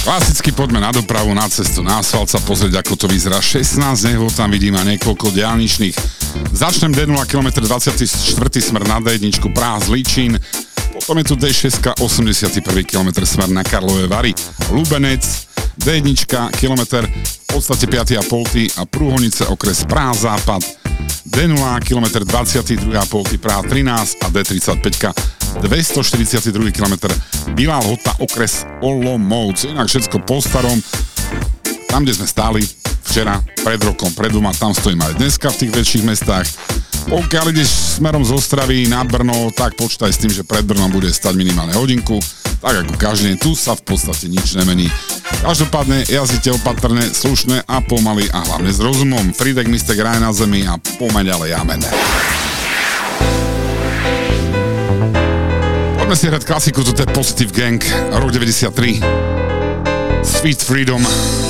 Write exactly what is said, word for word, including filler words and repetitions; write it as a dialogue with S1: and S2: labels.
S1: Klasicky poďme na dopravu, na cestu, na asfalt sa pozrieť, ako to vyzerá. šestnásť nehôd tam vidím a niekoľko diaľničných. Začnem dé nula, kilometr dvadsiaty štvrtý smer na dé jeden, Praha Zlíčin. Potom je tu dé šesť, osemdesiaty prvý kilometr smer na Karlové Vary, Lubenec. dé jeden, kilometr v podstate päť a pol a Prúhonice, okres Praha Západ. dé nula, kilometr dvadsiaty druhý a pol Praha trinásť a dé tridsaťpäť, dvestoštyridsiaty druhý kilometr Biela Lhota, okres Olomouc. Inak všetko po starom. Tam, kde sme stáli včera, pred rokom, pred doma, tam stojím aj dneska v tých väčších mestách. Pokiaľ ideš smerom z Ostravy na Brno, tak počítaj s tým, že pred Brnom bude stať minimálne hodinku. Tak ako každý deň, tu sa v podstate nič nemení. Každopádne jazdite opatrne, slušne a pomaly a hlavne s rozumom. Fridek, mistek, raj na zemi a pomeň ďalej, amen. Poďme si hrať klasiku, toto je Positive Gang, rok deväťdesiattri. Sweet Freedom.